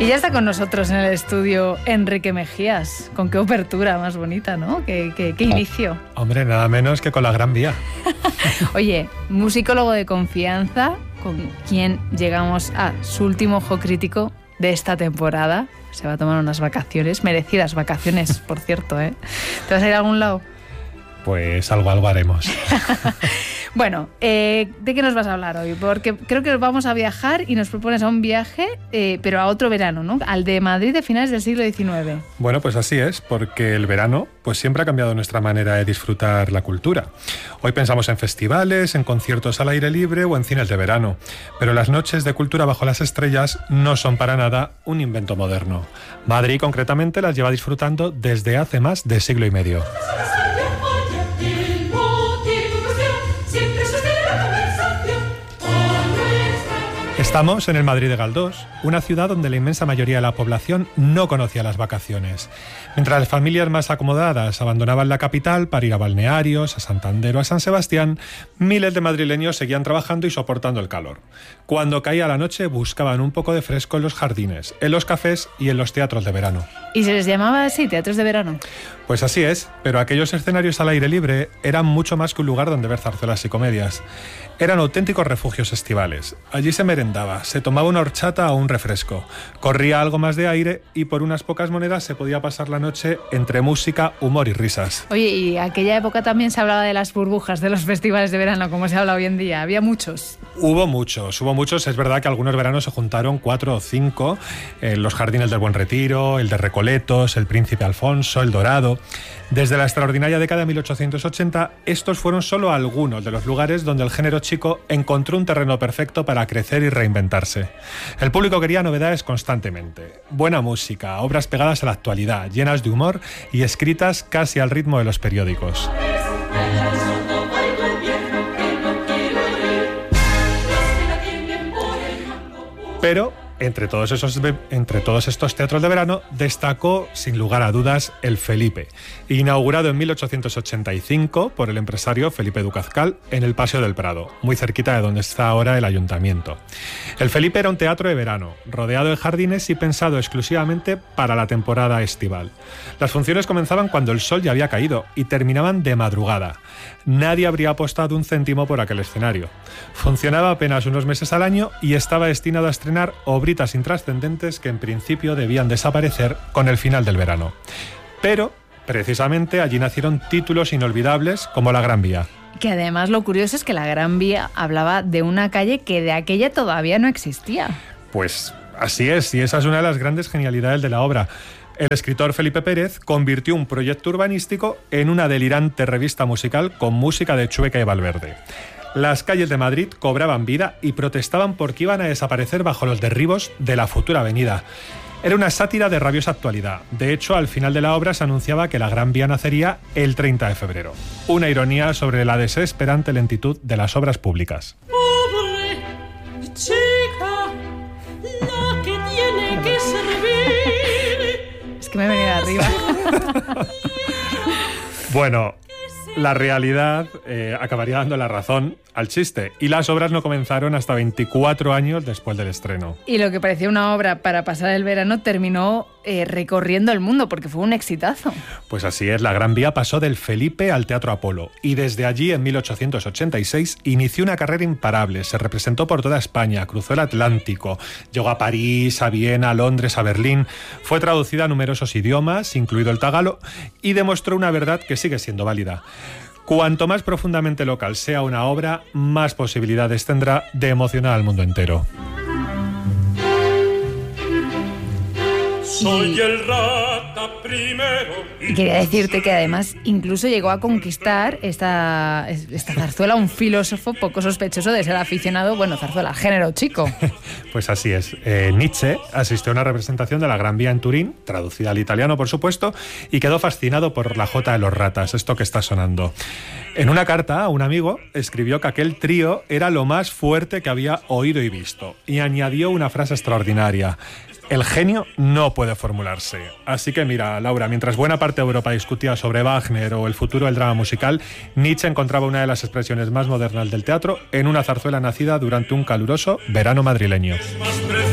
Y ya está con nosotros en el estudio Enrique Mejías. Con qué apertura más bonita, ¿no? Qué inicio. Hombre, nada menos que con la Gran Vía. Oye, musicólogo de confianza, con quien llegamos a su último ojo crítico de esta temporada. Se va a tomar unas vacaciones, merecidas vacaciones, por cierto, ¿eh? ¿Te vas a ir a algún lado? Pues algo haremos. Bueno, ¿de qué nos vas a hablar hoy? Porque creo que vamos a viajar y nos propones a un viaje, pero a otro verano, ¿no? Al de Madrid de finales del siglo XIX. Bueno, pues así es, porque el verano pues siempre ha cambiado nuestra manera de disfrutar la cultura. Hoy pensamos en festivales, en conciertos al aire libre o en cines de verano, pero las noches de cultura bajo las estrellas no son para nada un invento moderno. Madrid, concretamente, las lleva disfrutando desde hace más de siglo y medio. Estamos en el Madrid de Galdós, una ciudad donde la inmensa mayoría de la población no conocía las vacaciones. Mientras las familias más acomodadas abandonaban la capital para ir a balnearios, a Santander o a San Sebastián, miles de madrileños seguían trabajando y soportando el calor. Cuando caía la noche buscaban un poco de fresco en los jardines, en los cafés y en los teatros de verano. ¿Y se les llamaba así, teatros de verano? Pues así es, pero aquellos escenarios al aire libre eran mucho más que un lugar donde ver zarzuelas y comedias. Eran auténticos refugios estivales. Allí se merendaba, se tomaba una horchata o un refresco, corría algo más de aire y por unas pocas monedas se podía pasar la noche entre música, humor y risas. Oye, y aquella época también se hablaba de las burbujas de los festivales de verano, como se habla hoy en día. ¿Había muchos? Hubo muchos. Es verdad que algunos veranos se juntaron 4 o 5, los Jardines del Buen Retiro, el de Recoletos, el Príncipe Alfonso, el Dorado. Desde la extraordinaria década de 1880, estos fueron solo algunos de los lugares donde el género chico encontró un terreno perfecto para crecer y reinventarse. El público quería novedades constantemente, buena música, obras pegadas a la actualidad, llenas de humor y escritas casi al ritmo de los periódicos. Pero entre todos estos teatros de verano destacó, sin lugar a dudas, el Felipe, inaugurado en 1885 por el empresario Felipe Ducazcal en el Paseo del Prado, muy cerquita de donde está ahora el ayuntamiento. El Felipe era un teatro de verano, rodeado de jardines y pensado exclusivamente para la temporada estival. Las funciones comenzaban cuando el sol ya había caído y terminaban de madrugada. Nadie habría apostado un céntimo por aquel escenario. Funcionaba apenas unos meses al año y estaba destinado a estrenar obritas intrascendentes que en principio debían desaparecer con el final del verano. Pero, precisamente, allí nacieron títulos inolvidables como la Gran Vía. Que además lo curioso es que la Gran Vía hablaba de una calle que de aquella todavía no existía. Pues así es, y esa es una de las grandes genialidades de la obra. El escritor Felipe Pérez convirtió un proyecto urbanístico en una delirante revista musical con música de Chueca y Valverde. Las calles de Madrid cobraban vida y protestaban porque iban a desaparecer bajo los derribos de la futura avenida. Era una sátira de rabiosa actualidad. De hecho, al final de la obra se anunciaba que la Gran Vía nacería el 30 de febrero. Una ironía sobre la desesperante lentitud de las obras públicas. Pobre chica, la que tiene que servir. Es que me he venido arriba. Bueno, la realidad acabaría dando la razón al chiste, y las obras no comenzaron hasta 24 años después del estreno. Y lo que parecía una obra para pasar el verano terminó recorriendo el mundo, porque fue un exitazo. Pues así es, la Gran Vía pasó del Felipe al Teatro Apolo, y desde allí, en 1886, inició una carrera imparable. Se representó por toda España, cruzó el Atlántico, llegó a París, a Viena, a Londres, a Berlín, fue traducida a numerosos idiomas, incluido el tagalo, y demostró una verdad que sigue siendo válida. Cuanto más profundamente local sea una obra, más posibilidades tendrá de emocionar al mundo entero. Soy el rata primero. Y quería decirte que además incluso llegó a conquistar esta zarzuela un filósofo poco sospechoso de ser aficionado, zarzuela, al género chico. Pues así es. Nietzsche asistió a una representación de la Gran Vía en Turín, traducida al italiano, por supuesto, y quedó fascinado por la Jota de los Ratas, esto que está sonando. En una carta a un amigo escribió que aquel trío era lo más fuerte que había oído y visto, y añadió una frase extraordinaria: el genio no puede formularse. Así que mira, Laura, mientras buena parte de Europa discutía sobre Wagner o el futuro del drama musical, Nietzsche encontraba una de las expresiones más modernas del teatro en una zarzuela nacida durante un caluroso verano madrileño.